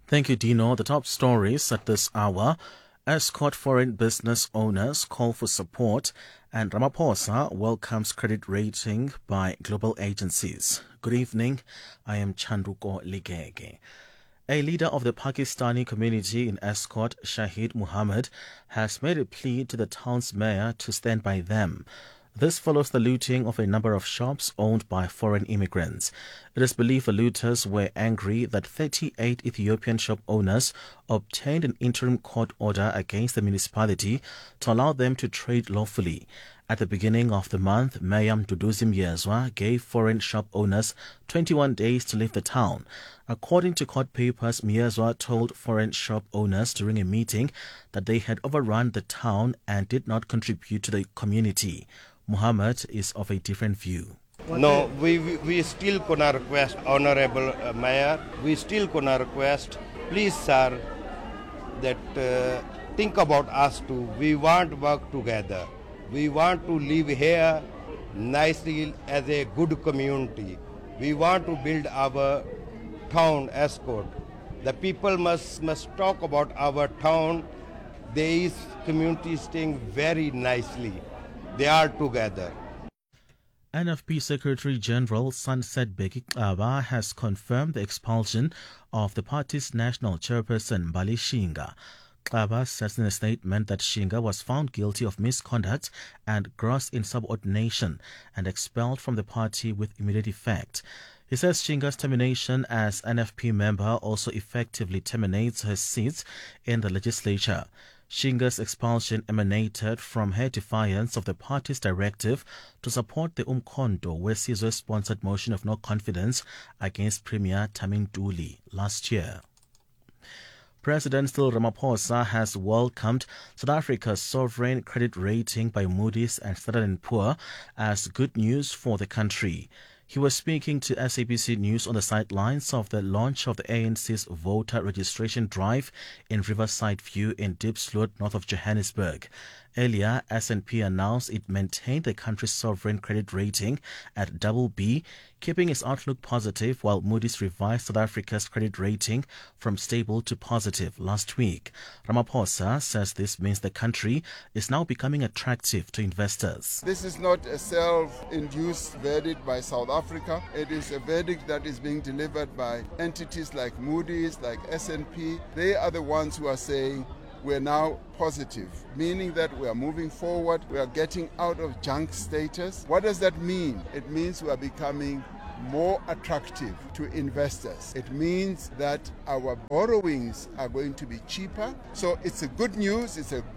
Thank you, Dino. The top stories at this hour. Escort foreign business owners call for support, and Ramaphosa welcomes credit rating by global agencies. Good evening. I am Chanduko Ligege. A leader of the Pakistani community in Escort, Shahid Muhammad, has made a plea to the town's mayor to stand by them. This follows the looting of a number of shops owned by foreign immigrants. It is believed the looters were angry that 38 Ethiopian shop owners obtained an interim court order against the municipality to allow them to trade lawfully. At the beginning of the month, Mayor Mduduzi Mnyezwa gave foreign shop owners 21 days to leave the town. According to court papers, Mnyezwa told foreign shop owners during a meeting that they had overrun the town and did not contribute to the community. Muhammad is of a different view. No, we still gonna request, Honorable Mayor, we still gonna request, please sir, that think about us too. We want to work together. We want to live here nicely as a good community. We want to build our town Escort. The people must talk about our town. There is community staying very nicely. They are together. NFP Secretary General Sunset Bheki Xaba has confirmed the expulsion of the party's national chairperson Mbali Shinga. Xaba says in a statement that Shinga was found guilty of misconduct and gross insubordination and expelled from the party with immediate effect. He says Shinga's termination as NFP member also effectively terminates her seats in the legislature. Shinga's expulsion emanated from her defiance of the party's directive to support the Umkhonto Wesizwe-sponsored motion of no confidence against Premier Tami Ntuli last year. President Cyril Ramaphosa has welcomed South Africa's sovereign credit rating by Moody's and Standard & Poor's as good news for the country. He was speaking to SABC News on the sidelines of the launch of the ANC's voter registration drive in Riverside View in Diepsloot, north of Johannesburg. Earlier, S&P announced it maintained the country's sovereign credit rating at BB, keeping its outlook positive, while Moody's revised South Africa's credit rating from stable to positive last week. Ramaphosa says this means the country is now becoming attractive to investors. This is not a self-induced verdict by South Africa. It is a verdict that is being delivered by entities like Moody's, like S&P. They are the ones who are saying we're now positive, meaning that we are moving forward, we are getting out of junk status. What does that mean? It means we are becoming more attractive to investors. It means that our borrowings are going to be cheaper. So it's a good news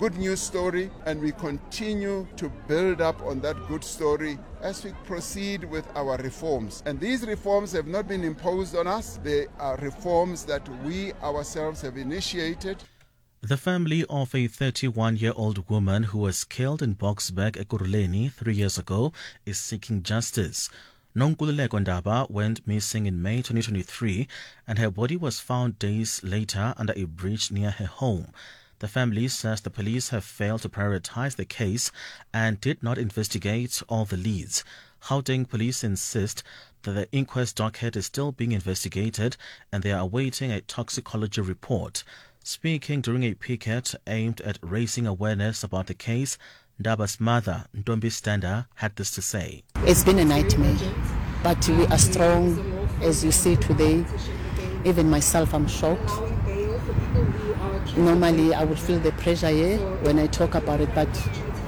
story, and we continue to build up on that good story as we proceed with our reforms. And these reforms have not been imposed on us. They are reforms that we ourselves have initiated. The family of a 31-year-old woman who was killed in Boksburg, Ekurhuleni 3 years ago is seeking justice. Nonkululeko Ndaba went missing in May 2023 and her body was found days later under a bridge near her home. The family says the police have failed to prioritize the case and did not investigate all the leads. Gauteng police insist that the inquest docket is still being investigated and they are awaiting a toxicology report. Speaking during a picket aimed at raising awareness about the case, Ndaba's mother, Ntombi Standa, had this to say. It's been a nightmare, but we are strong, as you see today. Even myself, I'm shocked. Normally, I would feel the pressure here when I talk about it, but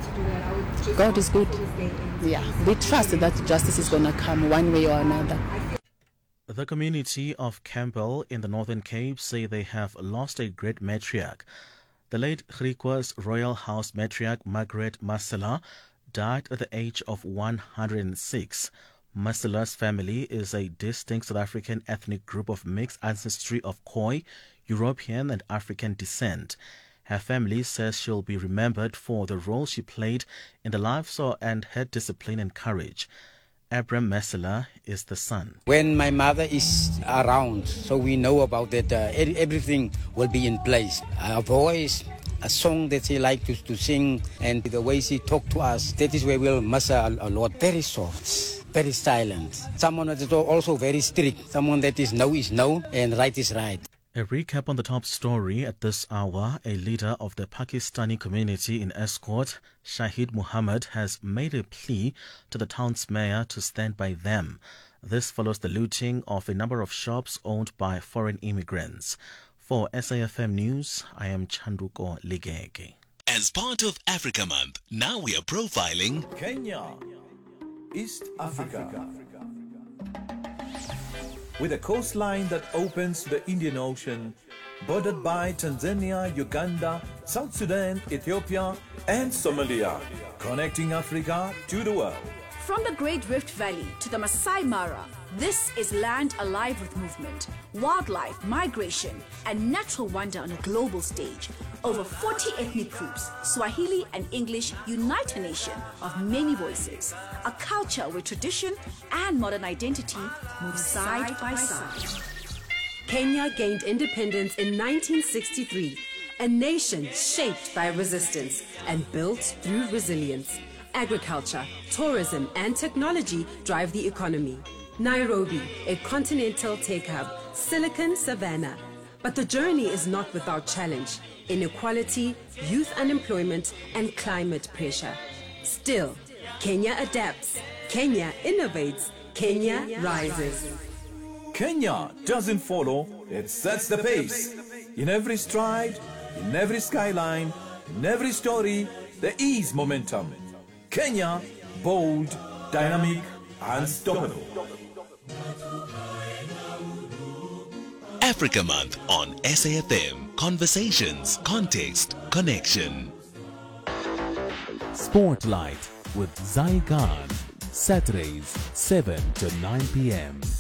God is good. Yeah, we trust that justice is going to come one way or another. The community of Campbell in the Northern Cape say they have lost a great matriarch. The late Griquas Royal House matriarch Margaret Masela died at the age of 106. Masela's family is a distinct South African ethnic group of mixed ancestry of Khoi, European and African descent. Her family says she'll be remembered for the role she played in the lives and her discipline and courage. Abram Masela is the son. When my mother is around, so we know about that, everything will be in place. Her voice, a song that she liked to sing, and the way she talked to us, that is where we'll miss her a lot. Very soft, very silent. Someone that is also very strict. Someone that is no, and right is right. A recap on the top story at this hour. A leader of the Pakistani community in Escort, Shahid Muhammad, has made a plea to the town's mayor to stand by them. This follows the looting of a number of shops owned by foreign immigrants. For SAFM News, I am Chanduko Ligege. As part of Africa Month, now we are profiling Kenya, East Africa. With a coastline that opens to the Indian Ocean, bordered by Tanzania, Uganda, South Sudan, Ethiopia, and Somalia, connecting Africa to the world. From the Great Rift Valley to the Masai Mara, this is land alive with movement, wildlife, migration, and natural wonder on a global stage. Over 40 ethnic groups, Swahili and English, unite a nation of many voices. A culture where tradition and modern identity move side by side. Kenya gained independence in 1963, a nation shaped by resistance and built through resilience. Agriculture, tourism, and technology drive the economy. Nairobi, a continental tech hub, Silicon Savannah. But the journey is not without challenge: inequality, youth unemployment, and climate pressure. Still, Kenya adapts, Kenya innovates, Kenya rises. Kenya doesn't follow, it sets the pace. In every stride, in every skyline, in every story, there is momentum. Kenya, bold, dynamic, unstoppable. Africa Month on SAFM. Conversations, context, connection. Spotlight with Zai Khan. Saturdays, 7 to 9 p.m.